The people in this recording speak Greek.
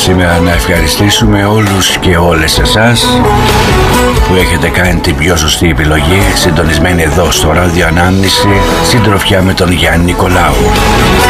σήμερα να ευχαριστήσουμε όλους και όλες εσάς που έχετε κάνει την πιο σωστή επιλογή, συντονισμένοι εδώ στο Ράδιο Ανάμνηση, συντροφιά με τον Γιάννη Νικολάου.